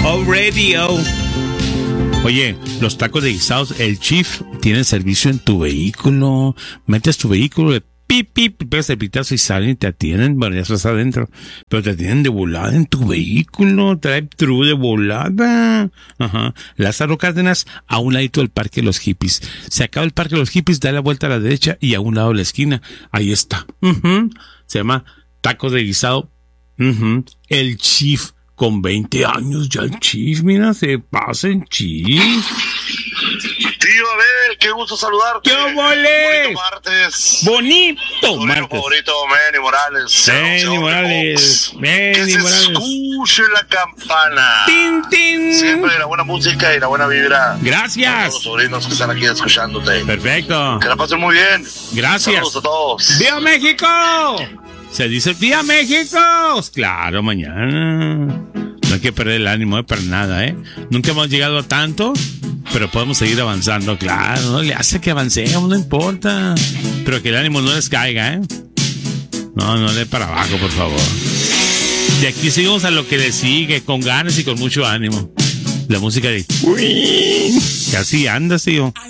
Oh Radio. Oye, los tacos de guisados, el Chief tiene servicio en tu vehículo. Metes tu vehículo, pip, pip, pegas el pitazo y salen y te atienden. Bueno, ya estás adentro, pero te atienden de volada en tu vehículo. Drive-thru de volada. Ajá. Lázaro Cárdenas, a un ladito del Parque de los Hippies. Se acaba el Parque de los Hippies, da la vuelta a la derecha y a un lado de la esquina. Ahí está. Se llama tacos de guisado. El Chief. Con 20 años ya el Chief, mira, se pasa en Chief. Tío Abel, qué gusto saludarte. ¡Qué mole! Bonito martes. Bonito martes. Favorito, Manny Morales. Manny Morales. Manny Morales. Escuche la campana. ¡Tin, tin! Siempre la buena música y la buena vibra. Gracias. A todos los sobrinos que están aquí escuchándote. Perfecto. Que la pasen muy bien. Gracias. Saludos a todos. ¡Viva México! Se dice ¡Viva México! Claro, mañana. No hay que perder el ánimo, para nada, ¿eh? Nunca hemos llegado a tanto, pero podemos seguir avanzando, claro. No le hace que avancemos, no importa. Pero que el ánimo no les caiga, ¿eh? No le para abajo, por favor. De aquí seguimos a lo que le sigue, con ganas y con mucho ánimo. La música de... Casi andas, tío.